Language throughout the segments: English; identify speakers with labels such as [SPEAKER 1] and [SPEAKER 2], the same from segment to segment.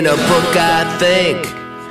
[SPEAKER 1] In a book, I think.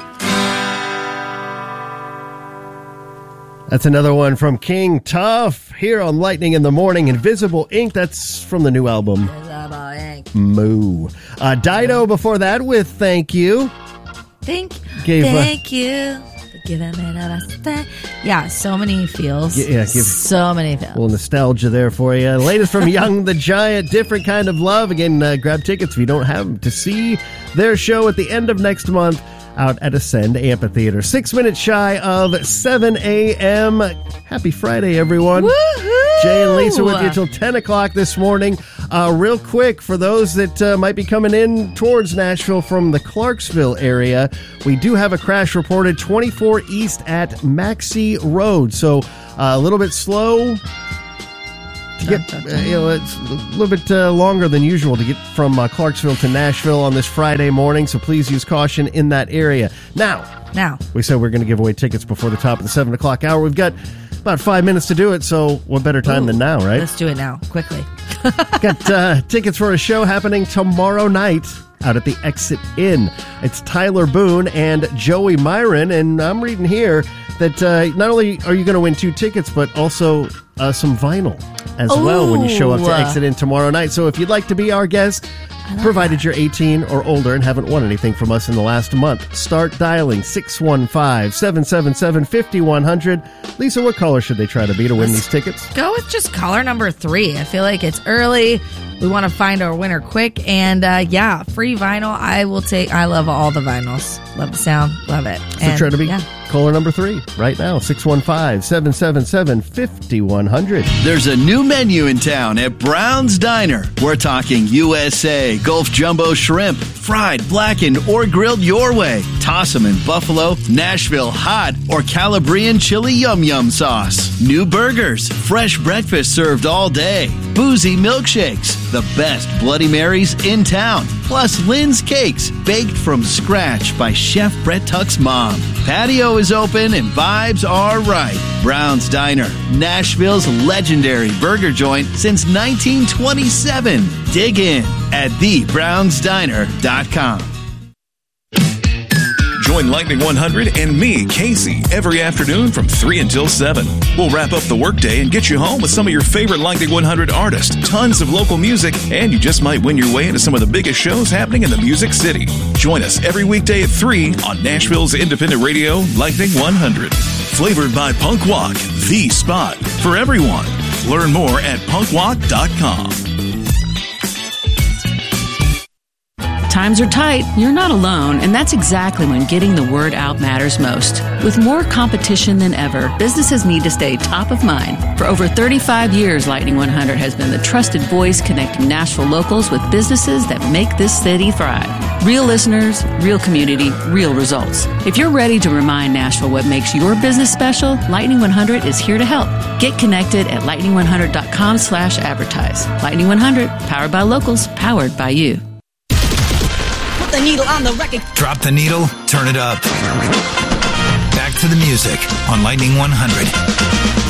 [SPEAKER 2] That's another one from King Tuff here on Lightning in the Morning. Invisible Ink, that's from the new album.
[SPEAKER 3] Invisible Ink.
[SPEAKER 2] Moo. Dido before that with Thank You.
[SPEAKER 3] Thank you. Giving me the yeah, so many feels. So many feels.
[SPEAKER 2] A little nostalgia there for you. Latest from Young the Giant, Different Kind of Love. Again, grab tickets if you don't have them to see their show at the end of next month out at Ascend Amphitheater. 6 minutes shy of 7 a.m. Happy Friday, everyone.
[SPEAKER 3] Woohoo!
[SPEAKER 2] Jay and Lisa with you till 10 o'clock this morning. Real quick, for those that might be coming in towards Nashville from the Clarksville area, we do have a crash reported 24 East at Maxey Road. So a little bit slow to get, it's a little bit longer than usual to get from Clarksville to Nashville on this Friday morning. So please use caution in that area. Now, we said we're going to give away tickets before the top of the 7 o'clock hour. We've got about 5 minutes to do it, so what better time than now, right?
[SPEAKER 3] Let's do it now, quickly.
[SPEAKER 2] Got tickets for a show happening tomorrow night out at the Exit Inn. It's Tyler Boone and Joey Myron, and I'm reading here that not only are you going to win 2 tickets, but also some vinyl as well when you show up to Exit Inn tomorrow night. So if you'd like to be our guest, provided you're 18 or older and haven't won anything from us in the last month, start dialing 615-777-5100. Lisa, what caller should they try to be to win these tickets?
[SPEAKER 3] Go with just caller number 3. I feel like it's early. We want to find our winner quick. And free vinyl. I will take. I love all the vinyls. Love the sound. Love it.
[SPEAKER 2] So try to be caller number 3 right now. 615-777-5100.
[SPEAKER 4] There's a new menu in town at Brown's Diner. We're talking USA, Gulf Jumbo Shrimp, fried, blackened, or grilled your way. Toss them in buffalo, Nashville hot, or Calabrian chili yum yum sauce. New burgers, fresh breakfast served all day, boozy milkshakes, the best Bloody Marys in town, plus Lynn's Cakes, baked from scratch by Chef Brett Tuck's mom. Patio is open and vibes are right. Brown's Diner, Nashville's legendary burger joint since 1927. Dig in at thebrownsdiner.com.
[SPEAKER 5] Join Lightning 100 and me, Casey, every afternoon from 3 until 7. We'll wrap up the workday and get you home with some of your favorite Lightning 100 artists, tons of local music, and you just might win your way into some of the biggest shows happening in the Music City. Join us every weekday at 3 on Nashville's independent radio, Lightning 100. Flavored by Punk Walk, the spot for everyone. Learn more at punkwalk.com.
[SPEAKER 6] Times are tight, you're not alone, and that's exactly when getting the word out matters most. With more competition than ever, businesses need to stay top of mind. For over 35 years, Lightning 100 has been the trusted voice connecting Nashville locals with businesses that make this city thrive. Real listeners, real community, real results. If you're ready to remind Nashville what makes your business special, Lightning 100 is here to help. Get connected at lightning100.com/advertise. Lightning 100, powered by locals, powered by you.
[SPEAKER 7] The needle on the record.
[SPEAKER 8] Drop the needle, turn it up. Back to the music on Lightning 100.